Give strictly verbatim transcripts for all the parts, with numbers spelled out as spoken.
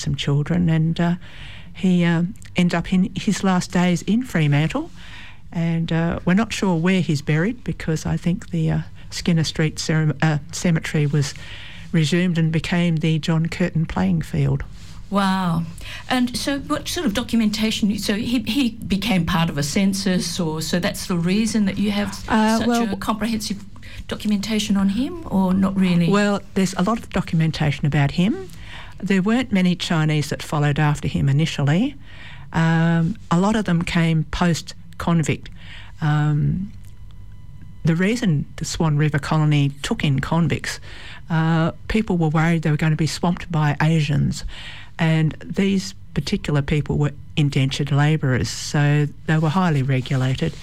some children, and uh, he uh, ended up in his last days in Fremantle, and uh, we're not sure where he's buried because I think the uh, Skinner Street Cere- uh, Cemetery was resumed and became the John Curtin playing field. Wow. And so what sort of documentation, so he, he became part of a census, or so that's the reason that you have Uh, such well, a comprehensive documentation on him, or not really? Well, there's a lot of documentation about him. There weren't many Chinese that followed after him initially. Um, a lot of them came post-convict. Um, the reason the Swan River colony took in convicts, uh, people were worried they were going to be swamped by Asians, and these particular people were indentured labourers, so they were highly regulated.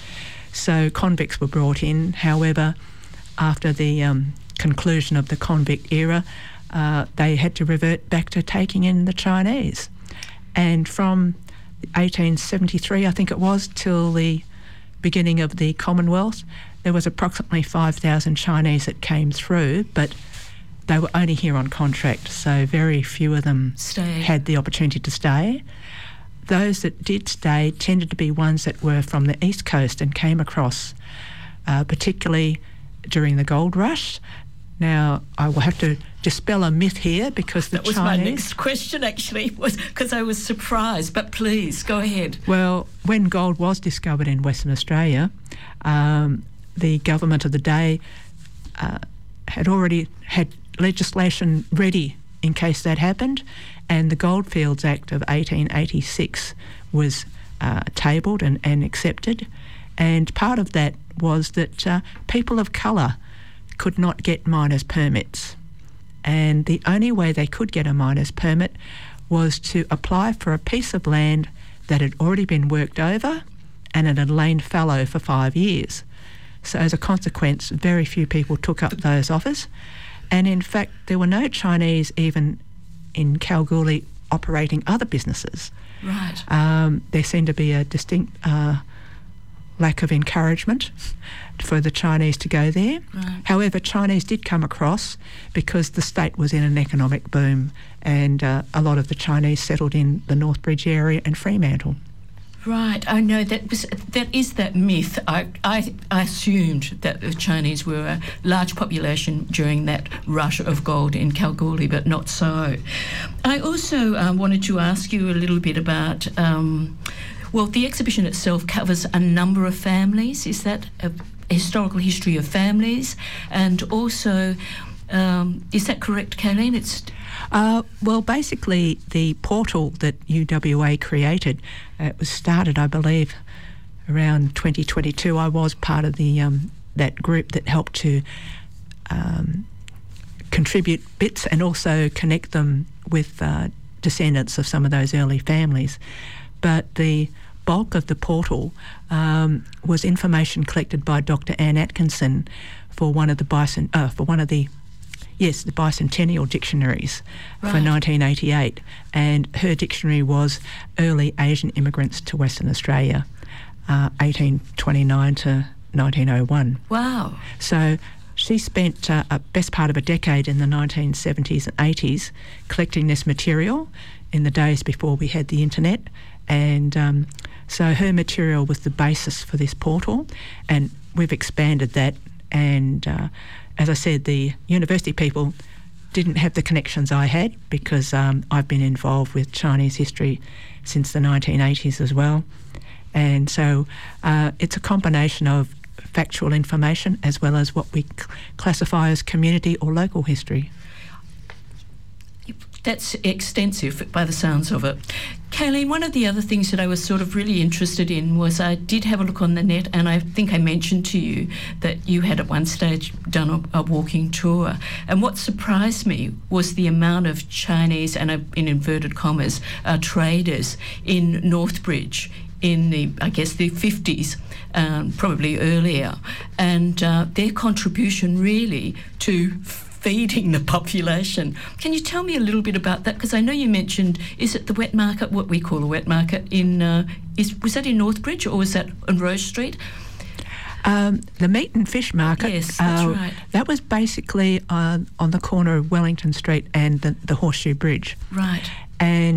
So convicts were brought in. However, after the um, conclusion of the convict era, uh, they had to revert back to taking in the Chinese. And from eighteen seventy-three, I think it was, till the beginning of the Commonwealth, there was approximately five thousand Chinese that came through, but they were only here on contract, so very few of them Stay. had the opportunity to stay. Those that did stay tended to be ones that were from the East Coast and came across, uh, particularly during the gold rush. Now, I will have to dispel a myth here because the That was Chinese... my next question, actually, was because I was surprised, but please, go ahead. Well, when gold was discovered in Western Australia, um, the government of the day uh, had already had legislation ready in case that happened, and the Goldfields Act of eighteen eighty-six was uh, tabled and, and accepted, and part of that was that uh, people of colour could not get miners' permits, and the only way they could get a miner's permit was to apply for a piece of land that had already been worked over and it had lain fallow for five years. So as a consequence, very few people took up those offers. And in fact, there were no Chinese even in Kalgoorlie operating other businesses. Right. Um, there seemed to be a distinct uh, lack of encouragement for the Chinese to go there. Right. However, Chinese did come across because the state was in an economic boom, and uh, a lot of the Chinese settled in the Northbridge area and Fremantle. Right, I know that was, that is that myth. I, I I assumed that the Chinese were a large population during that rush of gold in Kalgoorlie, but not so. I also uh, wanted to ask you a little bit about, um, well, the exhibition itself covers a number of families. Is that a historical history of families? And also, um, is that correct, Kayleen? It's Uh, well, basically, the portal that U W A created, uh, it was started, I believe, around twenty twenty-two. I was part of the um, that group that helped to um, contribute bits and also connect them with uh, descendants of some of those early families. But the bulk of the portal um, was information collected by Doctor Anne Atkinson for one of the bison, uh, for one of the Yes, the bicentennial dictionaries Right. for nineteen eighty-eight, and her dictionary was Early Asian Immigrants to Western Australia, uh, eighteen twenty-nine to nineteen oh one. wow. So she spent uh, a best part of a decade in the nineteen seventies and eighties collecting this material in the days before we had the internet, and um, so her material was the basis for this portal, and we've expanded that, and uh, as I said, the university people didn't have the connections I had because um, I've been involved with Chinese history since the nineteen eighties as well. And so uh, it's a combination of factual information as well as what we c- classify as community or local history. That's extensive by the sounds of it. Kayleen, one of the other things that I was sort of really interested in was I did have a look on the net, and I think I mentioned to you that you had at one stage done a, a walking tour. And what surprised me was the amount of Chinese, and uh, in inverted commas, uh, traders in Northbridge in the, I guess, the fifties, um, probably earlier, and uh, their contribution really to feeding the population. Can you tell me a little bit about that? Because I know you mentioned, is it the wet market, what we call a wet market, in uh, is was that in Northbridge or was that on Rose Street? Um, the meat and fish market, Yes, that's uh, right. that was basically on, on the corner of Wellington Street and the, the Horseshoe Bridge. Right. And